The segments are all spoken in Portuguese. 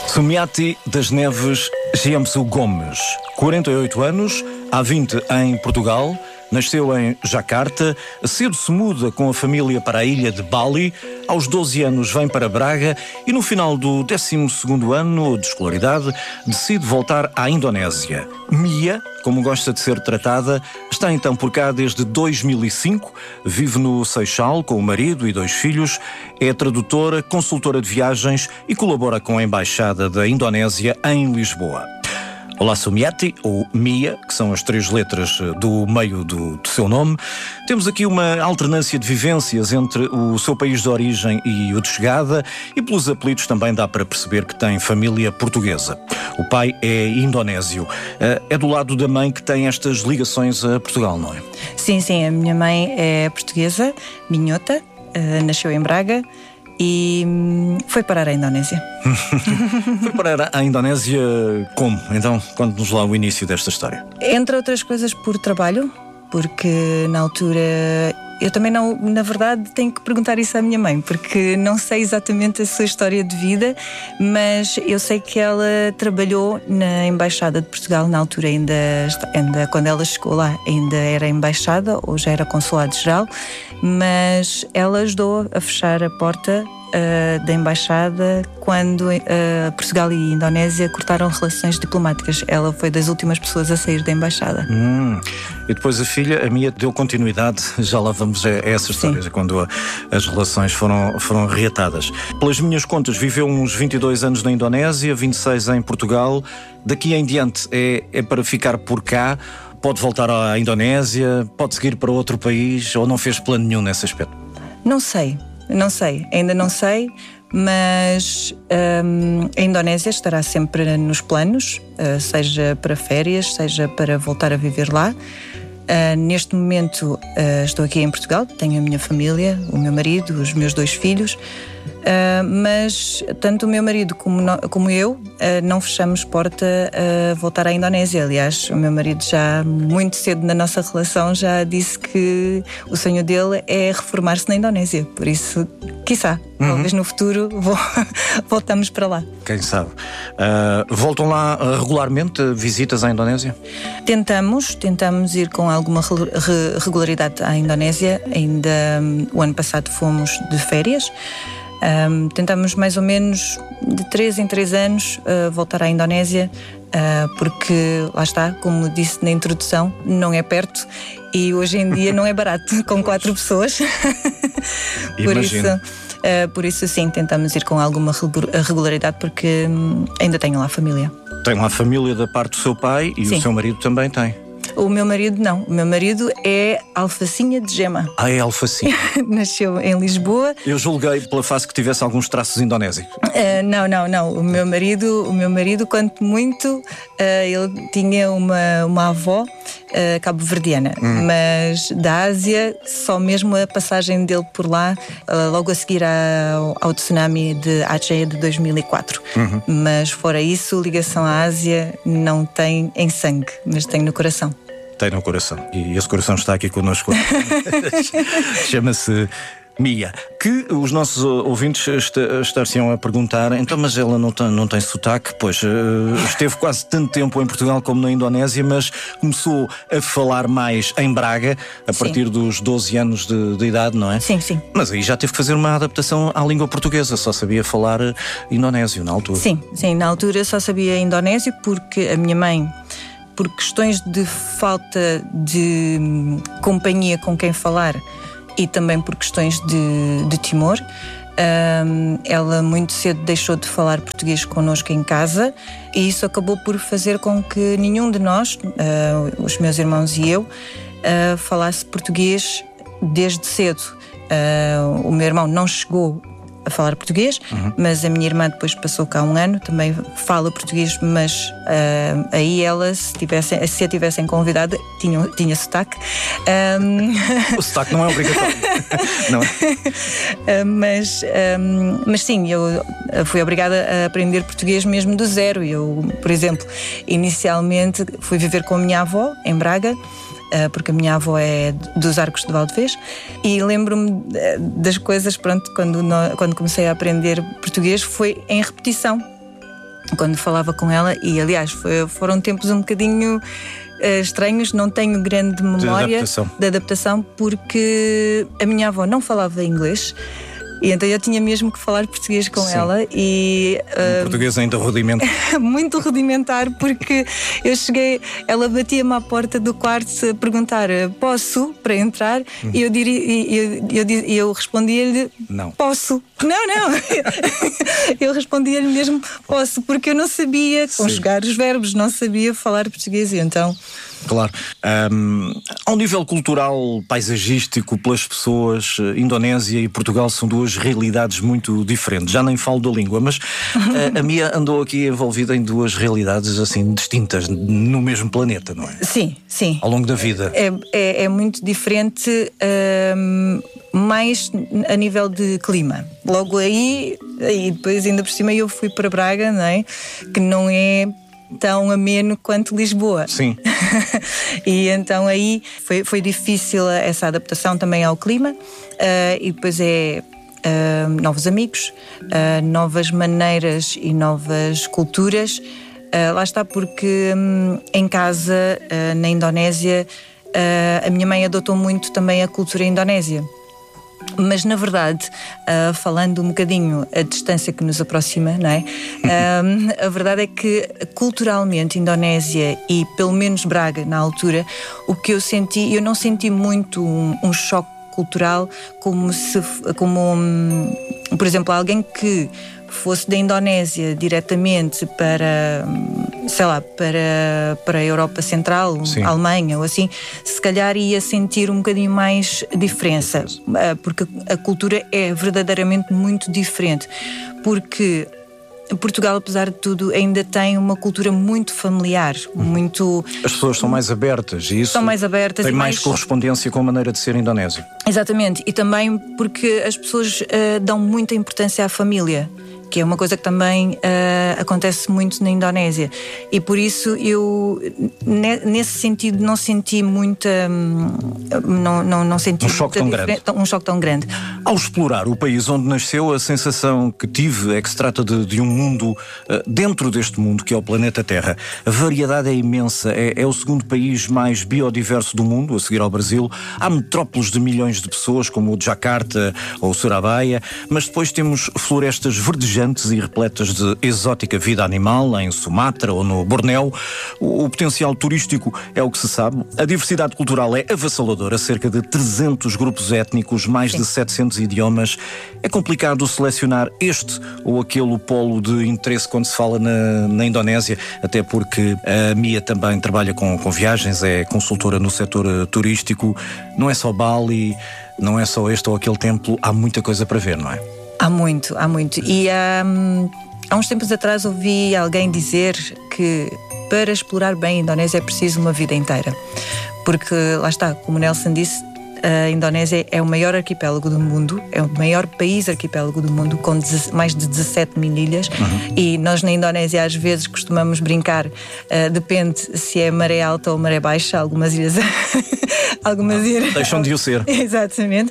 Sumiati das Neves Giamsu Gomes, 48 anos, há 20 em Portugal, nasceu em Jacarta, cedo se muda com a família para a ilha de Bali, aos 12 anos vem para Braga e no final do 12º ano de escolaridade decide voltar à Indonésia. Mia, como gosta de ser tratada, está então por cá desde 2005, vive no Seixal com o marido e 2 filhos, é tradutora, consultora de viagens e colabora com a Embaixada da Indonésia em Lisboa. Olá, Sumiati, ou Mia, que são as 3 letras do meio do seu nome. Temos aqui uma alternância de vivências entre o seu país de origem e o de chegada, e pelos apelidos também dá para perceber que tem família portuguesa. O pai é indonésio. É do lado da mãe que tem estas ligações a Portugal, não é? Sim, a minha mãe é portuguesa, minhota, nasceu em Braga e foi parar à Indonésia. Foi parar à Indonésia como? Então, conte-nos lá o início desta história. Entre outras coisas por trabalho, porque na altura eu também não, na verdade, tenho que perguntar isso à minha mãe, porque não sei exatamente a sua história de vida, mas eu sei que ela trabalhou na Embaixada de Portugal, na altura ainda quando ela chegou lá, ainda era embaixada ou já era consulado-geral, mas ela ajudou a fechar a porta da Embaixada quando Portugal e Indonésia cortaram relações diplomáticas. Ela foi das últimas pessoas a sair da Embaixada. E depois a filha, a Mia, deu continuidade, já lá vamos a essa história, quando as relações foram reatadas. Pelas minhas contas, viveu uns 22 anos na Indonésia, 26 em Portugal. Daqui em diante é para ficar por cá? Pode voltar à Indonésia? Pode seguir para outro país? Ou não fez plano nenhum nesse aspecto? Não sei, ainda não sei, mas a Indonésia estará sempre nos planos, seja para férias, seja para voltar a viver lá. Neste momento estou aqui em Portugal, tenho a minha família, o meu marido, os meus 2 filhos, mas tanto o meu marido como eu não fechamos porta a voltar à Indonésia. Aliás, o meu marido já muito cedo na nossa relação já disse que o sonho dele é reformar-se na Indonésia, por isso, quiçá, talvez no futuro voltamos para lá. Quem sabe? Voltam lá regularmente visitas à Indonésia? Tentamos ir com alguma regularidade à Indonésia. Ainda o ano passado fomos de férias. Tentamos mais ou menos de 3 em 3 anos voltar à Indonésia, porque lá está, como disse na introdução, não é perto e hoje em dia não é barato com 4 pessoas. Por isso sim, tentamos ir com alguma regularidade, porque ainda tenho lá família. Tem lá família da parte do seu pai e o seu marido também tem? O meu marido não. O meu marido é alfacinha de gema. É alfacinha. Nasceu em Lisboa. Eu julguei pela face que tivesse alguns traços indonésicos. Não. O meu marido, quanto muito, ele tinha uma avó cabo-verdiana. Mas da Ásia, só mesmo a passagem dele por lá, logo a seguir ao tsunami de Aceh de 2004. Mas fora isso, ligação à Ásia não tem em sangue, mas tem no coração. Tem no coração. E esse coração está aqui connosco. Chama-se Mia. Que os nossos ouvintes estar-se-ão a perguntar, então, mas ela não tem sotaque? Pois, esteve quase tanto tempo em Portugal como na Indonésia, mas começou a falar mais em Braga a partir dos 12 anos de idade, não é? Sim. Mas aí já teve que fazer uma adaptação à língua portuguesa, só sabia falar indonésio na altura. Sim, na altura só sabia indonésio, porque a minha mãe, por questões de falta de companhia com quem falar e também por questões de timor, ela muito cedo deixou de falar português connosco em casa, e isso acabou por fazer com que nenhum de nós, os meus irmãos e eu, falasse português desde cedo. O meu irmão não chegou a falar português, mas a minha irmã depois passou cá 1 ano, também fala português, mas aí ela, se a tivessem convidado, tinha sotaque. O sotaque não é obrigatório. Não é? Mas sim, eu fui obrigada a aprender português mesmo do zero. Eu, por exemplo, inicialmente fui viver com a minha avó em Braga, porque a minha avó é dos Arcos de Valdevez, e lembro-me das coisas, pronto, quando comecei a aprender português foi em repetição. quando falava com ela. E aliás, foram tempos um bocadinho estranhos, não tenho grande memória de adaptação, porque a minha avó não falava inglês. E então eu tinha mesmo que falar português com ela. E português ainda rudimentar. Muito rudimentar, porque eu cheguei, ela batia-me à porta do quarto a perguntar: posso, para entrar? E eu respondia-lhe: não. Posso. Não. Eu respondia-lhe mesmo: posso, porque eu não sabia conjugar os verbos, não sabia falar português. E então... Claro. Ao nível cultural, paisagístico, pelas pessoas, Indonésia e Portugal são duas realidades muito diferentes. Já nem falo da língua, mas a Mia andou aqui envolvida em duas realidades assim distintas no mesmo planeta, não é? Sim. Ao longo da vida. É muito diferente, mais a nível de clima. Logo aí depois ainda por cima eu fui para Braga, não é? Que não é tão ameno quanto Lisboa. Sim. E então aí foi difícil essa adaptação também ao clima, e depois novos amigos, novas maneiras e novas culturas. Lá está, porque em casa, na Indonésia, a minha mãe adotou muito também a cultura indonésia. Mas na verdade, falando um bocadinho a distância que nos aproxima, não é? A verdade é que culturalmente Indonésia e pelo menos Braga na altura, o que eu não senti muito um choque cultural como por exemplo, alguém que fosse da Indonésia diretamente para, sei lá, para a Europa Central, Alemanha ou assim, se calhar ia sentir um bocadinho mais diferença, porque a cultura é verdadeiramente muito diferente. Porque Portugal, apesar de tudo, ainda tem uma cultura muito familiar, muito... As pessoas são mais abertas e isso são mais abertas, tem mais correspondência com a maneira de ser indonésia. Exatamente, e também porque as pessoas dão muita importância à família, que é uma coisa que também acontece muito na Indonésia. E por isso eu, nesse sentido, não senti muita... Não senti um choque tão grande. Ao explorar o país onde nasceu, a sensação que tive é que se trata de um mundo dentro deste mundo que é o planeta Terra. A variedade é imensa, é o segundo país mais biodiverso do mundo, a seguir ao Brasil. Há metrópoles de milhões de pessoas, como o de Jakarta ou Surabaya, mas depois temos florestas verdejantes e repletas de exótica vida animal em Sumatra ou no Bornéu. O potencial turístico é o que se sabe. A diversidade cultural é avassaladora, cerca de 300 grupos étnicos, mais de 700 idiomas. É complicado selecionar este ou aquele polo de interesse quando se fala na Indonésia, até porque a Mia também trabalha com viagens, é consultora no setor turístico. Não é só Bali, não é só este ou aquele templo, há muita coisa para ver, não é? Há muito. E há uns tempos atrás ouvi alguém dizer que para explorar bem a Indonésia é preciso uma vida inteira. Porque, lá está, como Nelson disse, a Indonésia é o maior arquipélago do mundo, é o maior país arquipélago do mundo, com mais de 17 mil ilhas. E nós na Indonésia às vezes costumamos brincar, depende se é maré alta ou maré baixa, algumas ilhas deixam de o ser. Exatamente.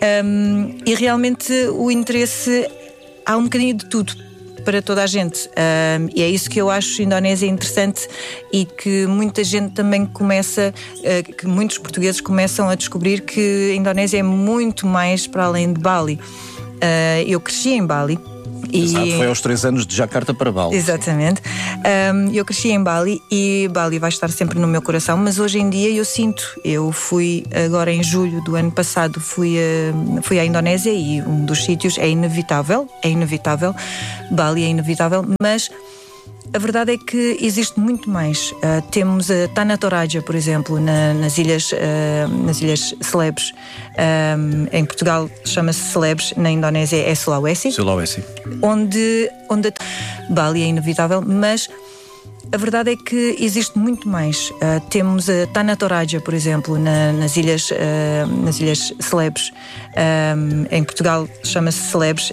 E realmente o interesse, há um bocadinho de tudo para toda a gente, e é isso que eu acho a Indonésia interessante e que muita gente também que muitos portugueses começam a descobrir que a Indonésia é muito mais para além de Bali. Eu cresci em Bali. Exato, foi aos 3 anos de Jakarta para Bali. Exatamente. Eu cresci em Bali e Bali vai estar sempre no meu coração, mas hoje em dia eu fui agora em julho do ano passado, fui à Indonésia e um dos sítios é inevitável, Bali é inevitável, mas a verdade é que existe muito mais. Temos a Tanah Toraja, por exemplo, nas ilhas Celebes. Em Portugal chama-se Celebes, na Indonésia é Sulawesi. Onde Bali é inevitável, mas a verdade é que existe muito mais. Temos a Tanah Toraja, por exemplo, nas ilhas Celebes. Em Portugal chama-se Celebes,